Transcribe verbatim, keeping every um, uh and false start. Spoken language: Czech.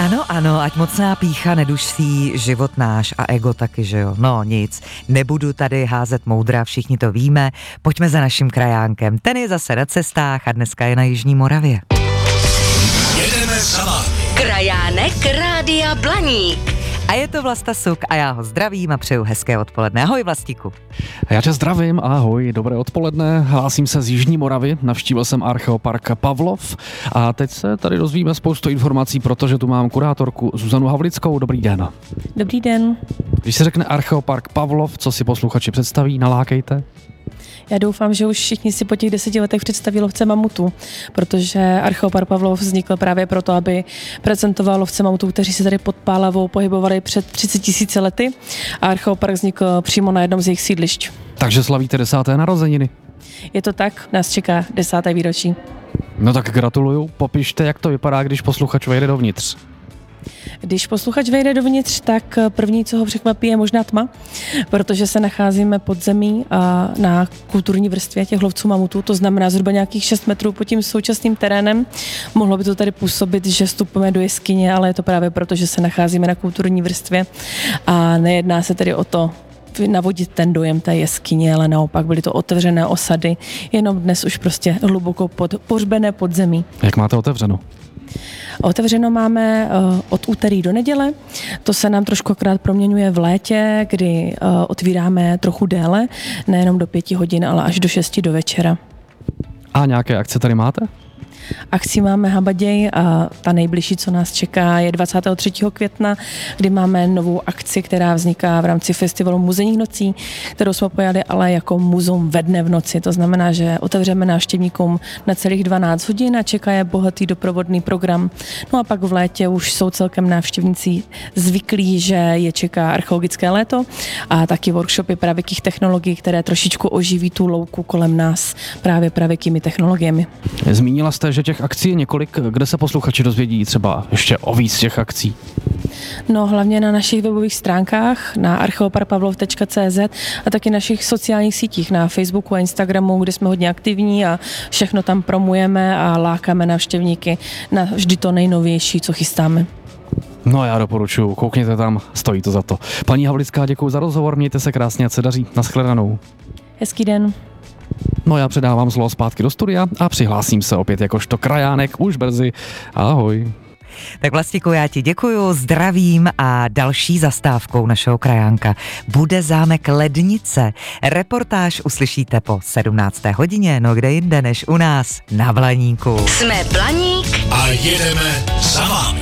Ano, ano, ať mocná pýcha neduší život náš a ego taky, že jo. No nic, nebudu tady házet moudra, všichni to víme. Pojďme za naším krajánkem. Ten je zase na cestách a dneska je na Jižní Moravě. Jedeme za vámi. Krajánek Rádia Blaník. A je to Vlasta Suk a já ho zdravím a přeju hezké odpoledne. Ahoj Vlastiku. Já tě zdravím, ahoj, dobré odpoledne. Hlásím se z Jižní Moravy, navštívil jsem Archeopark Pavlov a teď se tady dozvíme spoustu informací, protože tu mám kurátorku Zuzanu Havlickou. Dobrý den. Dobrý den. Když se řekne Archeopark Pavlov, co si posluchači představí, nalákejte. Já doufám, že už všichni si po těch deseti letech představí lovce mamutů, protože Archeopark Pavlov vznikl právě proto, aby prezentoval lovce mamutů, kteří se tady pod Pálavou pohybovali před třiceti tisíci lety a Archeopark vznikl přímo na jednom z jejich sídlišť. Takže slavíte desáté narozeniny. Je to tak, nás čeká desáté výročí. No tak gratuluju, popište, jak to vypadá, když posluchač vejde dovnitř. Když posluchač vejde dovnitř, tak první, co ho překvapí, je možná tma, protože se nacházíme pod zemí a na kulturní vrstvě těch lovců mamutů, to znamená zhruba nějakých šest metrů pod tím současným terénem. Mohlo by to tady působit, že vstupujeme do jeskyně, ale je to právě proto, že se nacházíme na kulturní vrstvě a nejedná se tedy o to navodit ten dojem té jeskyně, ale naopak byly to otevřené osady, jenom dnes už prostě hluboko pod, pohřbené pod zemí. Jak máte otevřeno? Otevřeno máme uh, od úterý do neděle, to se nám trošku akorát proměňuje v létě, kdy uh, otvíráme trochu déle, nejenom do pěti hodin, ale až do šesti do večera. A nějaké akce tady máte? Akcí máme habaděj a ta nejbližší, co nás čeká, je dvacátého třetího května, kdy máme novou akci, která vzniká v rámci festivalu Muzejních nocí, kterou jsme pojali ale jako muzeum ve dne v noci. To znamená, že otevřeme návštěvníkům na celých dvanáct hodin a čeká je bohatý doprovodný program. No a pak v létě už jsou celkem návštěvníci zvyklí, že je čeká archeologické léto a taky workshopy pravěkých technologií, které trošičku oživí tu louku kolem nás právě pravěkými technologiemi. Zmínila jste, že těch akcí je několik, kde se posluchači dozvědí třeba ještě o víc těch akcí? No hlavně na našich webových stránkách, na archeopark pavlov tečka cé zet a taky našich sociálních sítích, na Facebooku a Instagramu, kde jsme hodně aktivní a všechno tam promujeme a lákáme návštěvníky na vždy to nejnovější, co chystáme. No já doporučuji, koukněte tam, stojí to za to. Paní Havlická, děkuji za rozhovor, mějte se krásně, ať se daří, nashledanou. Hezký den. No já předávám slovo zpátky do studia a přihlásím se opět jakožto krajánek už brzy. Ahoj. Tak Vlastiku, já ti děkuju, zdravím a další zastávkou našeho krajánka bude zámek Lednice. Reportáž uslyšíte po sedmnácté hodině, no kde jinde než u nás na Blaníku. Jsme Blaník a jedeme za vámi.